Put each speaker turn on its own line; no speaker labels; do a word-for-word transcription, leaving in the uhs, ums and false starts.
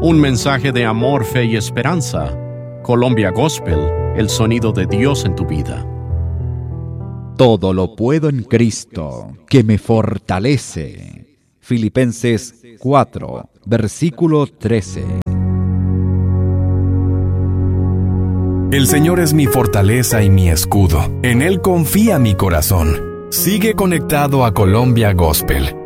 Un mensaje de amor, fe y esperanza. Colombia Gospel, el sonido de Dios en tu vida.
Todo lo puedo en Cristo, que me fortalece. Filipenses cuatro, versículo trece.
El Señor es mi fortaleza y mi escudo. En Él confía mi corazón. Sigue conectado a Colombia Gospel.